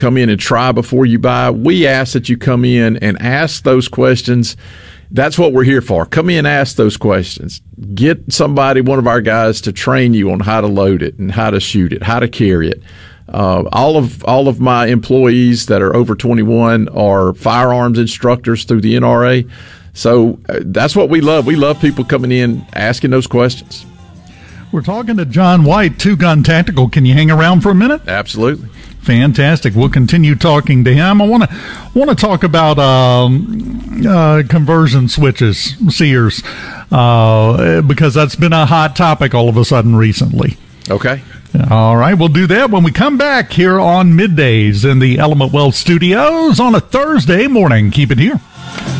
come in and try before you buy. We ask that you come in and ask those questions. That's what we're here for. Come in, ask those questions. Get somebody, one of our guys, to train you on how to load it and how to shoot it, how to carry it. All of my employees that are over 21 are firearms instructors through the NRA. So that's what we love. We love people coming in, asking those questions. We're talking to John White, Two Gun Tactical. Can you hang around for a minute? Absolutely. Fantastic. We'll continue talking to him. I want to talk about conversion switches, Sears, because that's been a hot topic all of a sudden recently. Okay. All right, we'll do that when we come back here on Middays in the Element Wealth Studios on a Thursday morning. Keep it here.